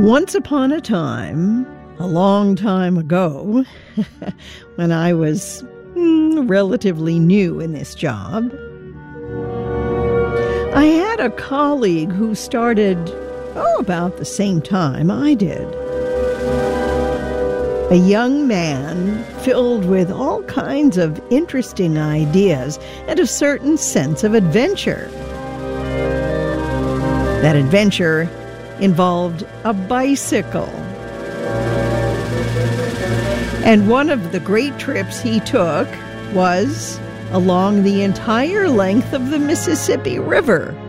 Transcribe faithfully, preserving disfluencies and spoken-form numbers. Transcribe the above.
Once upon a time, a long time ago, when I was mm, relatively new in this job, I had a colleague who started, oh, about the same time I did. A young man filled with all kinds of interesting ideas and a certain sense of adventure. That adventure involved a bicycle. And one of the great trips he took was along the entire length of the Mississippi River.